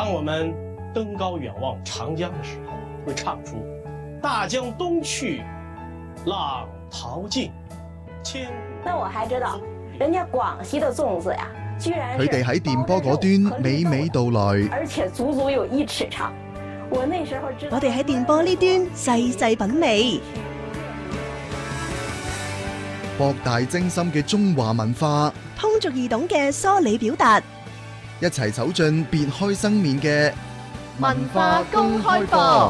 当我们登高远望长江的时候，会唱出“大江东去，浪淘尽，千古”。 那我還知道，人家廣西的粽子呀，居然佢哋喺電波嗰端娓娓道來， 而且足足有1尺長。我那時候知道， 我哋喺電波呢端細細品味， 博大精深嘅中華文化， 通俗易懂嘅梳理表達， 一齊走進別開生面嘅文化公開課。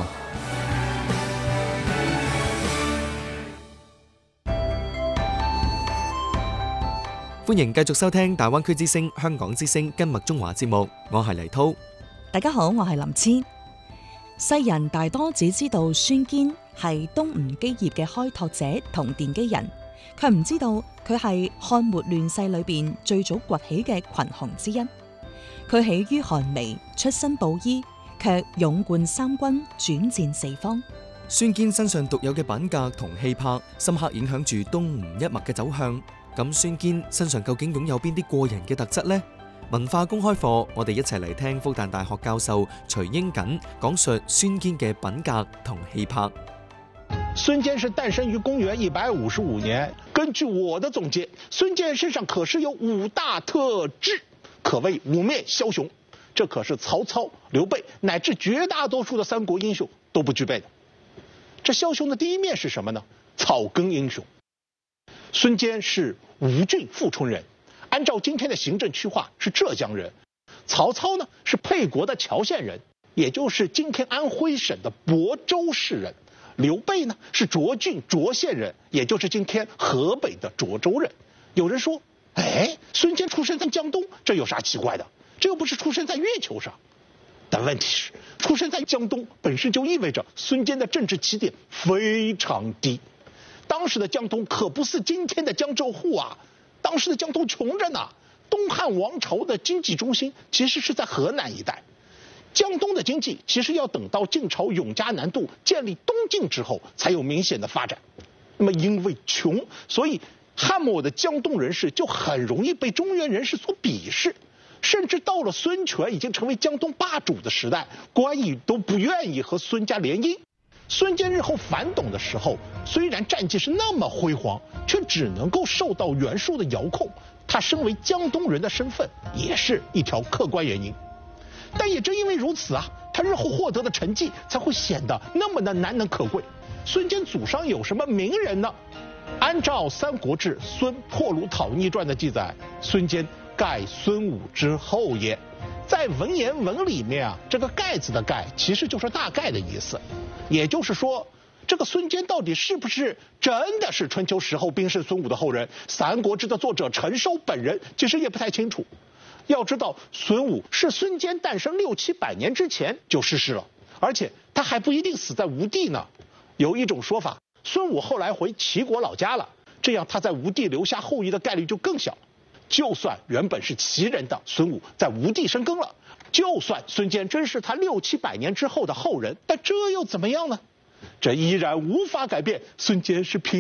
歡迎繼續收聽大灣區之聲、香港之聲跟麥中華節目，我係黎濤。 大家好，我係林千。世人大多只知道孫堅係東吳基業嘅開拓者同奠基人，卻唔知道佢係漢末亂世裏邊最早崛起嘅群雄之一。佢起於寒微，出身布衣，卻勇冠三軍，轉戰四方。 孫堅身上獨有嘅品格同氣魄，深刻影響住東吳一脈嘅走向。咁孫堅身上究竟擁有邊啲過人嘅特質呢？文化公開課，我哋一齊嚟聽復旦大學教授徐英錦講述孫堅嘅品格同氣魄。 孫堅是誕生於公元155年。根據我的總結，孫堅身上可是有5大特質，可謂5面梟雄。這可是曹操、劉備乃至絕大多數的三國英雄都不具備的。這梟雄的第一面是什麼呢？草根英雄。孫堅是吳郡富春人，按照今天的行政區劃是浙江人。曹操呢是沛國的谯縣人，也就是今天安徽省的亳州市人。劉備呢是涿郡涿縣人，也就是今天河北的涿州人。有人說，孫堅出生在江東，這有啥奇怪的？這又不是出生在月球上。但問題是，出生在江東本身就意味着孫堅的政治起點非常低。當時的江東可不是今天的江浙滬啊，當時的江東窮着呢。東漢王朝的經濟中心其實是在河南一帶，江東的經濟其實要等到晉朝永嘉南渡建立東晉之後才有明顯的發展。那麼因為窮，所以漢末的江東人士就很容易被中原人士所鄙視，甚至到了孫權已經成為江東霸主的時代，關羽都不願意和孫家聯姻。孫堅日後反董的時候，雖然戰績是那麼輝煌，卻只能夠受到袁術的遙控。他身為江東人的身份也是一條客觀原因。但也正因為如此啊，他日後獲得的成績才會顯得那麼的難能可貴。孫堅祖上有什麼名人呢？按照《三國志·孫破虜討逆傳》的記載，孫堅蓋孫武之後也。在文言文裡面啊，這個蓋字的蓋其實就是大概的意思。也就是說，這個孫堅到底是不是真的是春秋時候兵聖孫武的後人？《三國志》的作者陳壽本人其實也不太清楚。要知道，孫武是孫堅誕生600-700年之前就逝世了，而且他還不一定死在吳地呢。有一種說法，孫武後來回齊國老家了，這樣他在吳地留下後裔的概率就更小。就算原本是齊人的孫武在吳地生根了，就算孫堅真是他600-700年之後的後人，但這又怎麼樣呢？這依然無法改變孫堅是平